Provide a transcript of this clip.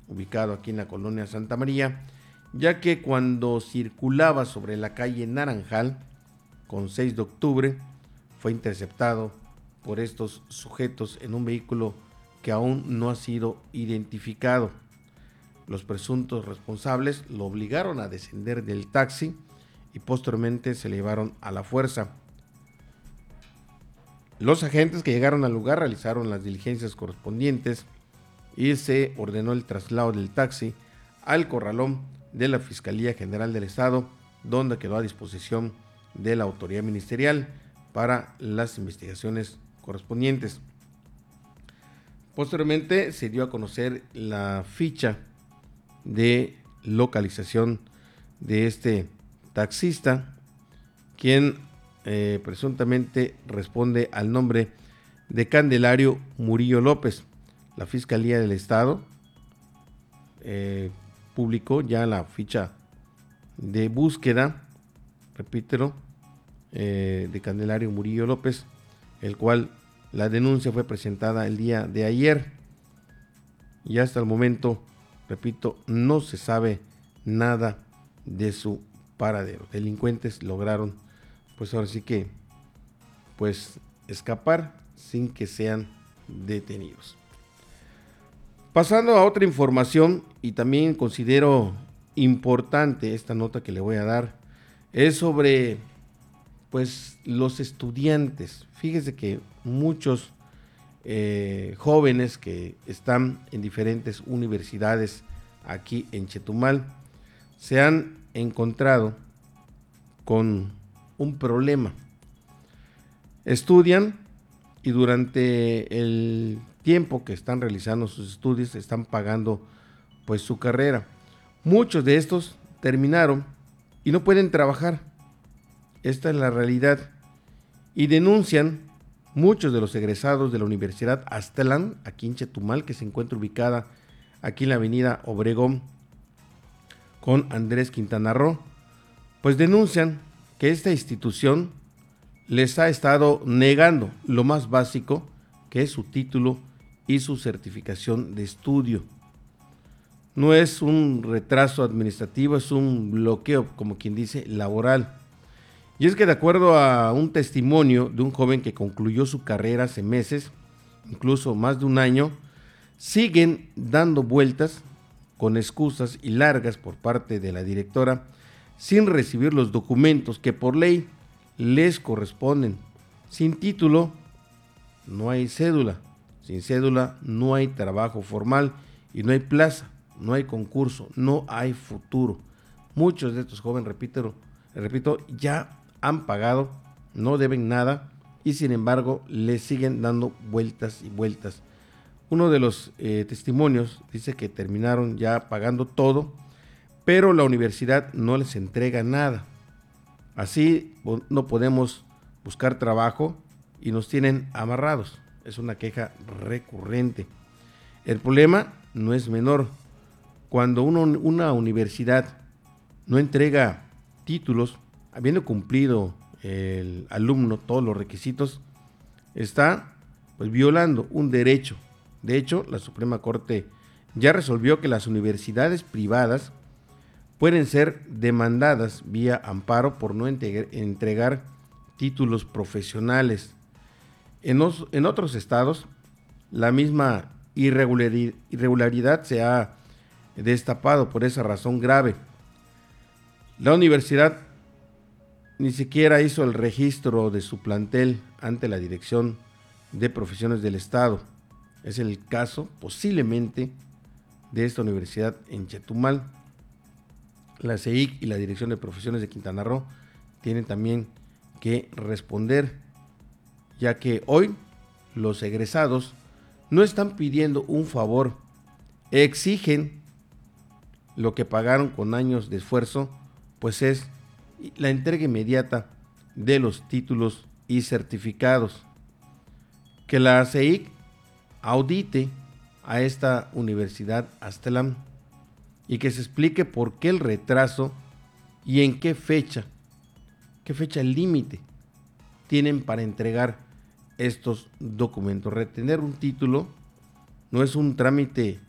ubicado aquí en la colonia Santa María, ya que cuando circulaba sobre la calle Naranjal con 6 de octubre fue interceptado por estos sujetos en un vehículo que aún no ha sido identificado. Los presuntos responsables lo obligaron a descender del taxi y posteriormente se le llevaron a la fuerza. Los agentes que llegaron al lugar realizaron las diligencias correspondientes y se ordenó el traslado del taxi al corralón de la Fiscalía General del Estado, donde quedó a disposición de la autoridad ministerial para las investigaciones correspondientes. Posteriormente se dio a conocer la ficha de localización de este taxista, quien presuntamente responde al nombre de Candelario Murillo López. La Fiscalía del Estado publicó ya la ficha de búsqueda, repítelo, de Candelario Murillo López, el cual la denuncia fue presentada el día de ayer y hasta el momento, repito, no se sabe nada de su paradero. Delincuentes lograron, pues ahora sí que, pues escapar sin que sean detenidos. Pasando a otra información, y también considero importante esta nota que le voy a dar, es sobre pues los estudiantes. Fíjese que muchos jóvenes que están en diferentes universidades aquí en Chetumal se han encontrado con un problema. Estudian y durante el tiempo que están realizando sus estudios están pagando pues su carrera. Muchos de estos terminaron y no pueden trabajar. Esta es la realidad. Y denuncian muchos de los egresados de la Universidad Aztlán, aquí en Chetumal, que se encuentra ubicada aquí en la avenida Obregón con Andrés Quintana Roo, pues denuncian que esta institución les ha estado negando lo más básico, que es su título y su certificación de estudio. No es un retraso administrativo, es un bloqueo, como quien dice, laboral. Y es que de acuerdo a un testimonio de un joven que concluyó su carrera hace meses, incluso más de un año, siguen dando vueltas con excusas y largas por parte de la directora sin recibir los documentos que por ley les corresponden. Sin título no hay cédula, sin cédula no hay trabajo formal y no hay plaza, no hay concurso, no hay futuro. Muchos de estos jóvenes, repito, ya han pagado, no deben nada y sin embargo les siguen dando vueltas y vueltas. Uno de los testimonios dice que terminaron ya pagando todo, pero la universidad no les entrega nada. Así no podemos buscar trabajo y nos tienen amarrados. Es una queja recurrente. El problema no es menor. Cuando una universidad no entrega títulos, habiendo cumplido el alumno todos los requisitos, está pues violando un derecho. De hecho, la Suprema Corte ya resolvió que las universidades privadas pueden ser demandadas vía amparo por no entregar títulos profesionales. En otros estados, la misma irregularidad se ha destapado por esa razón grave. La universidad ni siquiera hizo el registro de su plantel ante la Dirección de Profesiones del Estado. Es el caso, posiblemente, de esta universidad en Chetumal. La CEIC y la Dirección de Profesiones de Quintana Roo tienen también que responder, ya que hoy los egresados no están pidiendo un favor, exigen lo que pagaron con años de esfuerzo, pues es la entrega inmediata de los títulos y certificados. Que la CEIC audite a esta universidad Aztlán y que se explique por qué el retraso y en qué fecha límite tienen para entregar estos documentos. Retener un título no es un trámite